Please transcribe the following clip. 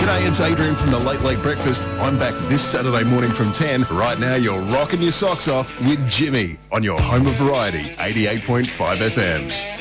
G'day, it's Adrian from the Late Late Breakfast. I'm back this Saturday morning from 10. Right now, you're rocking your socks off with Jimmy on your home of variety, 88.5 FM.